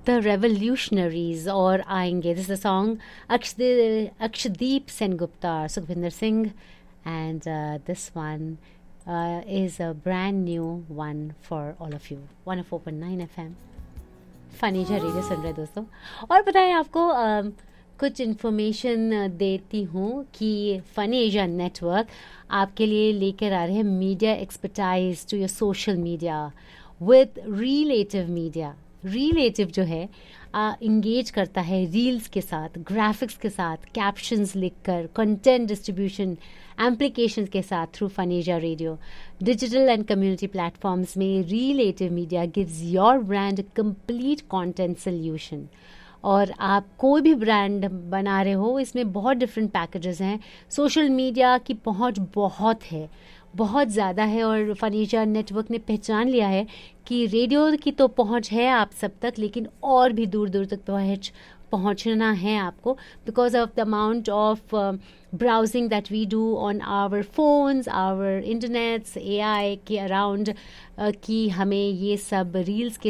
The revolutionaries और आएंगे. This is a song Akshdeep Sengupta, Sukhvinder Singh, and this one is a brand new one for all of you. 104.9 FM फनीजा radio सुन रहे दोस्तों. और बताएं आपको कुछ इन्फॉर्मेशन देती हूँ कि फनीजा नेटवर्क आपके लिए लेकर आ रहे हैं media expertise to your social media with relative media. Relative जो है इंगेज करता है रील्स के साथ, ग्राफिक्स के साथ, कैप्शंस लिखकर, कंटेंट डिस्ट्रीब्यूशन एम्प्लीकेशन के साथ through फनीजा radio. Digital and community platforms में relative media gives your brand complete content solution. और आप कोई भी ब्रांड बना रहे हो, इसमें बहुत डिफरेंट पैकेजेस हैं. सोशल मीडिया की पहुंच बहुत है, बहुत ज़्यादा है, और फनीजा नेटवर्क ने पहचान लिया है कि रेडियो की तो पहुंच है आप सब तक, लेकिन और भी दूर दूर तक पहुंचना है आपको, because of the amount of browsing that we do on our phones, our internets, AI के अराउंड, कि हमें ये सब रील्स के